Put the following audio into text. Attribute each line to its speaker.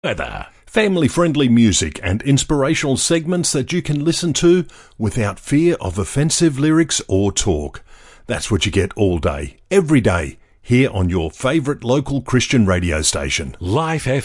Speaker 1: Weather. Family-friendly music and inspirational segments that you can listen to without fear of offensive lyrics or talk. That's what you get all day, every day, here on your favourite local Christian radio station. Life FM.